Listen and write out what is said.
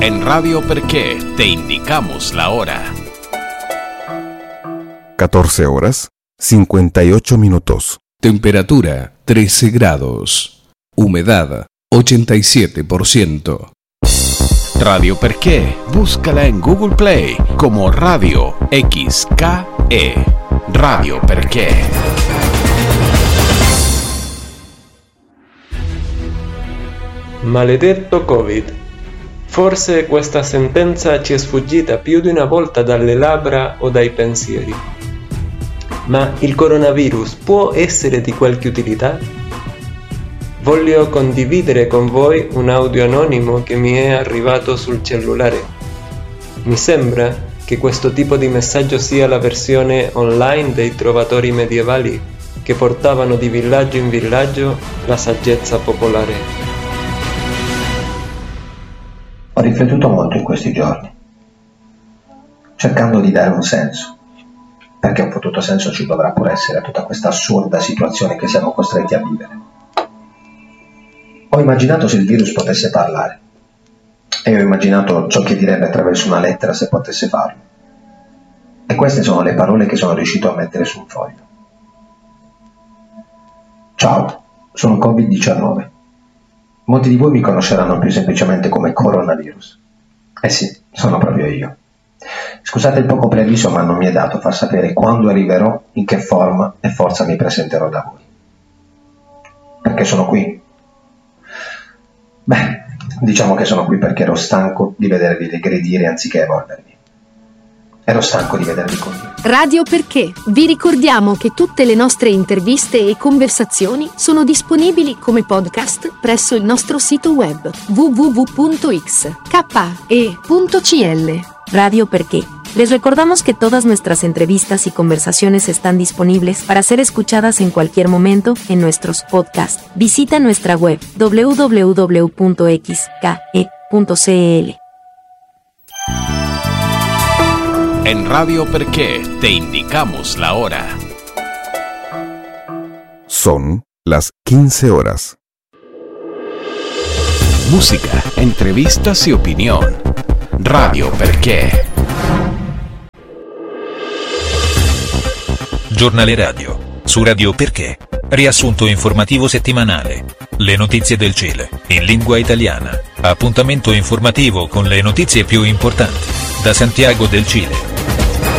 En Radio Perché te indicamos la hora. 14 horas, 58 minutos. Temperatura 13 grados. Humedad 87%. Radio Perché, búscala en Google Play como Radio XKE. Radio Perché. Maledetto Covid. Forse questa sentenza ci è sfuggita più di una volta dalle labbra o dai pensieri. Ma il coronavirus può essere di qualche utilità? Voglio condividere con voi un audio anonimo che mi è arrivato sul cellulare. Mi sembra che questo tipo di messaggio sia la versione online dei trovatori medievali che portavano di villaggio in villaggio la saggezza popolare. Ho riflettuto molto in questi giorni, cercando di dare un senso, perché un potuto senso ci dovrà pure essere a tutta questa assurda situazione che siamo costretti a vivere. Ho immaginato se il virus potesse parlare, e ho immaginato ciò che direbbe attraverso una lettera se potesse farlo. E queste sono le parole che sono riuscito a mettere su un foglio. Ciao, sono Covid-19. Molti di voi mi conosceranno più semplicemente come coronavirus. Eh sì, sono proprio io. Scusate il poco preavviso, ma non mi è dato far sapere quando arriverò, in che forma e forza mi presenterò da voi. Perché sono qui? Beh, diciamo che sono qui perché ero stanco di vedervi regredire anziché evolvervi. Ero stanco di vedervi condividere. Radio Perché. Vi ricordiamo che tutte le nostre interviste e conversazioni sono disponibili come podcast presso il nostro sito web www.xke.cl. Radio Perché. Les recordamos que todas nuestras entrevistas y conversaciones están disponibles para ser escuchadas en cualquier momento en nuestros podcasts. Visita nuestra web www.xke.cl. En Radio Perché te indicamos la hora. Son las 15 horas. Música, entrevistas y opinión. Radio Perché. Giornale radio. Su Radio Perché. Riassunto informativo settimanale. Le notizie del Cile, in lingua italiana. Appuntamento informativo con le notizie più importanti. Da Santiago del Cile.